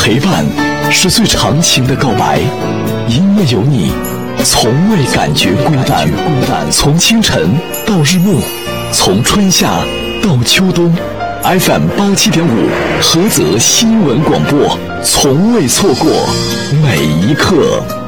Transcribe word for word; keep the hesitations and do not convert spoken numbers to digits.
陪伴是最长情的告白，因为有你，从未感觉孤单。孤单，从清晨到日暮，从春夏到秋冬 ，F M 八七点五，菏泽新闻广播，从未错过每一刻。